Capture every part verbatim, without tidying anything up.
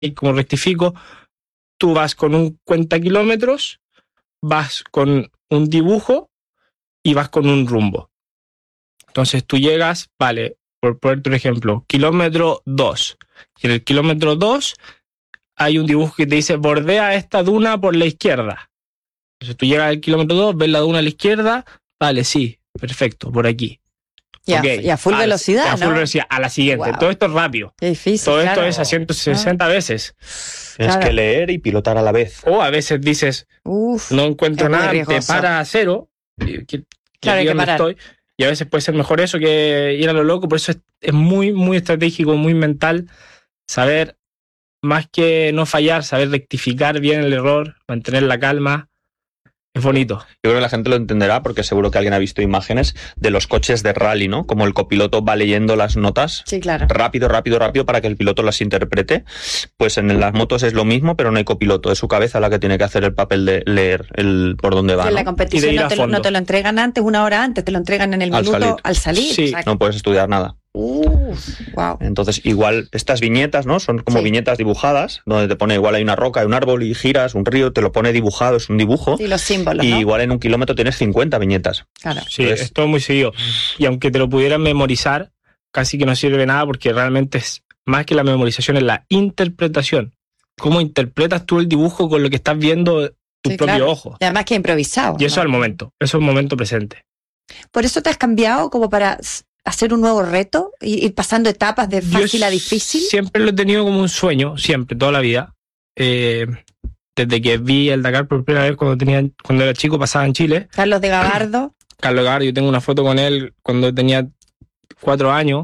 y como rectifico, tú vas con un cuenta kilómetros, vas con un dibujo y vas con un rumbo. Entonces tú llegas, vale, por ponerte un ejemplo, kilómetro dos. Y en el kilómetro dos hay un dibujo que te dice bordea esta duna por la izquierda. Entonces tú llegas al kilómetro dos, ves la duna a la izquierda, vale, sí, perfecto, por aquí. Y, okay. a, y a full a velocidad, la, a ¿no? full velocidad, a la siguiente. Wow. Todo esto es rápido. Qué difícil, Todo claro. esto es a ciento sesenta ah. veces. Tienes Claro. que leer y pilotar a la vez. O a veces dices, Uf, no encuentro es muy nada, te riesgoso. para a cero. Y, que, Claro, hay que donde parar. estoy. Y a veces puede ser mejor eso que ir a lo loco. Por eso es, es muy, muy estratégico, muy mental. Saber, más que no fallar, saber rectificar bien el error, mantener la calma. Es bonito. Yo creo que la gente lo entenderá porque seguro que alguien ha visto imágenes de los coches de rally, ¿no? Como el copiloto va leyendo las notas Sí, claro. rápido, rápido, rápido para que el piloto las interprete. Pues en las motos es lo mismo, pero no hay copiloto. Es su cabeza la que tiene que hacer el papel de leer el por dónde va, Que en la ¿no? competición Y de ir no a te, lo, fondo. no te lo entregan antes, una hora antes, te lo entregan en el Al minuto salir. al salir. Sí. O sea, No puedes estudiar nada. uf, wow. Entonces, igual, estas viñetas, ¿no? Son como Sí. viñetas dibujadas, donde te pone igual hay una roca, hay un árbol y giras, un río, te lo pone dibujado, es un dibujo. Sí, los símbolos, y ¿no? igual en un kilómetro tienes cincuenta viñetas. Claro. Sí, Entonces- es todo muy seguido. Y aunque te lo pudieran memorizar, casi que no sirve de nada porque realmente es más que la memorización, es la interpretación. ¿Cómo interpretas tú el dibujo con lo que estás viendo tu Sí, propio claro. ojo? Y además que improvisado. Y eso ¿no? al momento, eso es el momento presente. Por eso te has cambiado como para s- hacer un nuevo reto, y ir pasando etapas de fácil Yo a difícil. Siempre lo he tenido como un sueño, siempre, toda la vida. Eh, desde que vi el Dakar por primera vez cuando tenía cuando era chico, pasaba en Chile. Carlos de Gabardo. Carlos Gar, yo tengo una foto con él cuando tenía cuatro años.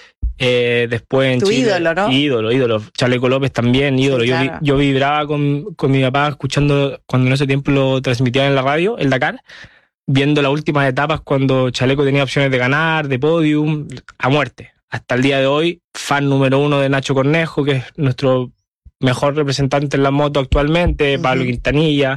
Eh, después en Tu Chile, ídolo, ¿no? Ídolo, ídolo. Chaleco López también, ídolo. Sí, yo, vi- claro. yo vibraba con, con mi papá escuchando cuando en ese tiempo lo transmitían en la radio, el Dakar, viendo las últimas etapas cuando Chaleco tenía opciones de ganar, de podium, a muerte. Hasta el día de hoy, fan número uno de Nacho Cornejo, que es nuestro mejor representante en la moto actualmente, Ujú. Pablo Quintanilla.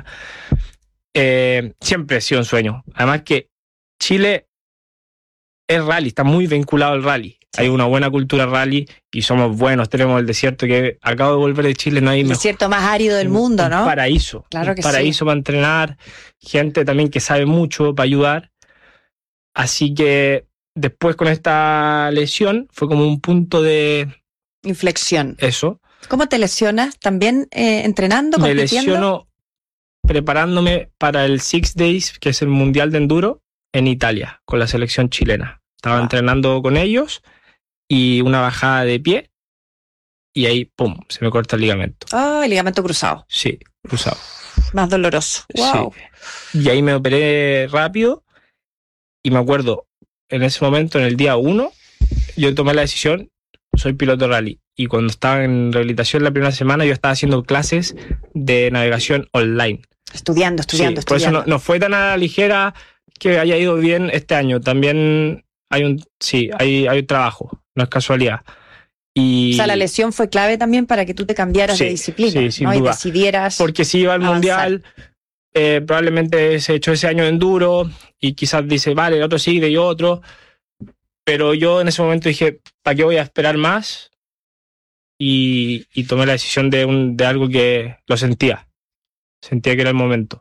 Eh, siempre ha sido un sueño. Además que Chile es rally, está muy vinculado al rally. Sí. Hay una buena cultura rally y somos buenos. Tenemos el desierto que acabo de volver de Chile, no hay El mejor- desierto más árido del mundo, un ¿no? paraíso. Claro un que paraíso para entrenar, gente también que sabe mucho para ayudar. Así que después con esta lesión fue como un punto de Inflexión. eso. ¿Cómo te lesionas? ¿También eh, entrenando, Me compitiendo? lesiono preparándome para el Six Days, que es el Mundial de Enduro, en Italia, con la selección chilena. Estaba Wow. entrenando con ellos y una bajada de pie y ahí, pum, se me corta el ligamento. Oh, el ligamento cruzado. Sí, cruzado. Más doloroso. Wow. Sí. Y ahí me operé rápido y me acuerdo, en ese momento, en el día uno, yo tomé la decisión, soy piloto rally. Y cuando estaba en rehabilitación la primera semana, yo estaba haciendo clases de navegación online. Estudiando, estudiando, Sí, por eso estudiando. no, no fue tan a la ligera que haya ido bien este año. También hay un, sí, hay, hay un trabajo, no es casualidad. Y O sea, la lesión fue clave también para que tú te cambiaras Sí, de disciplina, sí, sin ¿no? Y duda. decidieras. porque si iba al avanzar. mundial, eh, probablemente se echó ese año de enduro y quizás dice, vale, el otro sigue y otro. Pero yo en ese momento dije, ¿para qué voy a esperar más? Y, y tomé la decisión de, un, de algo que lo sentía. Sentía que era el momento.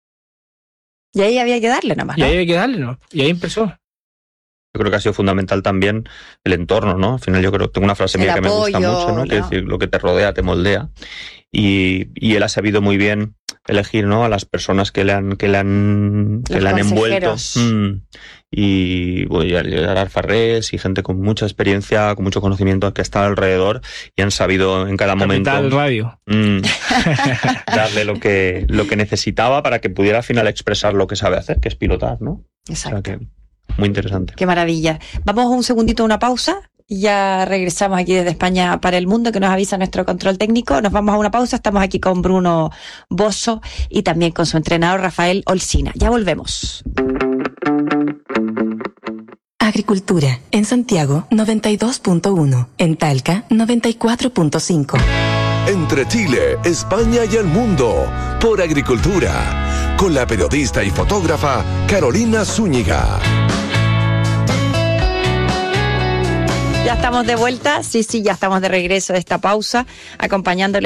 Y ahí había que darle nomás, Y ¿no? ahí hay que darle, ¿no? Y ahí empezó. Yo creo que ha sido fundamental también el entorno, ¿no? Al final yo creo que tengo una frase El mía que me gusta apoyo, mucho, ¿no? Que ¿no? es decir, lo que te rodea te moldea. Y, y él ha sabido muy bien elegir, ¿no? A las personas que le han, que le han, que Los le han envuelto. consejeros. Mm. Y voy a llegar Farrés y gente con mucha experiencia, con mucho conocimiento que está alrededor y han sabido en cada Capital momento Radio. mm, darle lo que, lo que necesitaba para que pudiera al final expresar lo que sabe hacer, que es pilotar, ¿no? O sea Exacto. que muy interesante. Qué maravilla. Vamos un segundito a una pausa y ya regresamos aquí desde España para el mundo, que nos avisa nuestro control técnico. Nos vamos a una pausa. Estamos aquí con Bruno Bosso y también con su entrenador Rafael Olcina. Ya volvemos. Agricultura. En Santiago, noventa y dos punto uno. En Talca, noventa y cuatro punto cinco. Entre Chile, España y el mundo, por Agricultura, con la periodista y fotógrafa Carolina Zúñiga. Ya estamos de vuelta, sí, sí, ya estamos de regreso de esta pausa, acompañándole